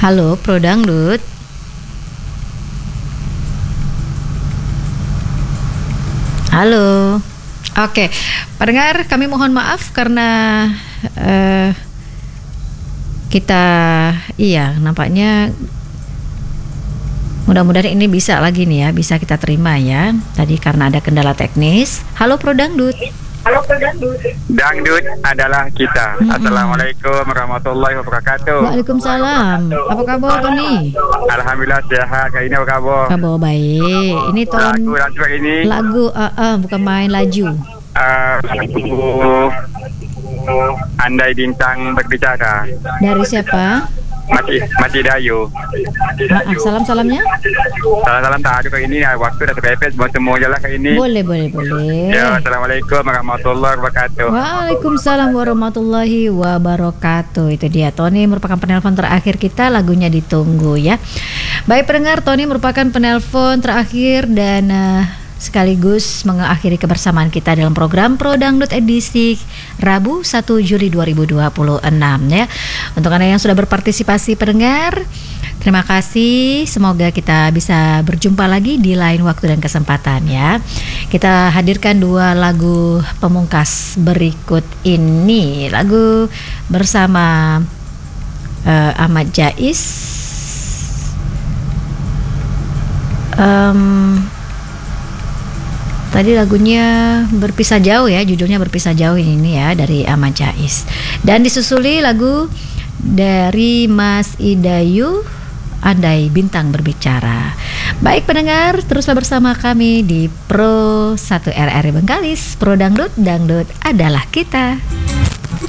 Halo, Pro Dangdut. Halo. Oke, pendengar, kami mohon maaf karena kita, nampaknya mudah-mudahan ini bisa lagi nih ya, bisa kita terima ya. Tadi karena ada kendala teknis. Halo, Pro Dangdut. Dangdut adalah kita. Assalamualaikum warahmatullahi wabarakatuh. Waalaikumsalam. Apa kabar, Tony? Alhamdulillah sehat. Kali ini apa kabar? Kabar baik. Ini Lagu ini lagu bukan main laju. lagu Andai Bintang Berbicara. Dari siapa? Mati Dayu. Salam-salamnya? Salam tak ada kali ini. Waktu dah terpepet. Semua je lah kali ini. Boleh. Ya, Assalamualaikum warahmatullahi wabarakatuh. Waalaikumsalam warahmatullahi wabarakatuh. Itu dia, Tony merupakan penelpon terakhir kita. Lagunya ditunggu ya. Baik pendengar, Tony merupakan penelpon terakhir dan sekaligus mengakhiri kebersamaan kita dalam program Pro Dangdut edisi Rabu 1 Juli 2026 ya. Untuk Anda yang sudah berpartisipasi pendengar, terima kasih. Semoga kita bisa berjumpa lagi di lain waktu dan kesempatan ya. Kita hadirkan dua lagu pemungkas berikut ini. Lagu bersama Ahmad Jais. Tadi lagunya Berpisah Jauh ya, judulnya Berpisah Jauh ini ya, dari Ahmad Jais. Dan disusuli lagu dari Mas Idayu, Andai Bintang Berbicara. Baik pendengar, teruslah bersama kami di Pro 1 RRI Bengkalis. Pro Dangdut, Dangdut adalah kita.